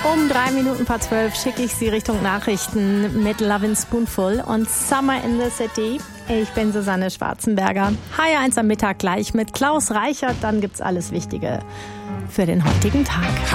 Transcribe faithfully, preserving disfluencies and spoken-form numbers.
Um drei Minuten vor zwölf schicke ich Sie Richtung Nachrichten mit Lovin' Spoonful und Summer in the City. Ich bin Susanne Schwarzenberger. H eins am Mittag gleich mit Klaus Reichert. Dann gibt's alles Wichtige für den heutigen Tag.